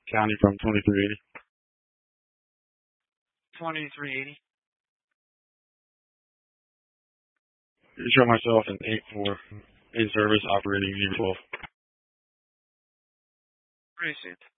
County from 2380. 2380. Show myself in 8-4 in service operating unit 12. Received.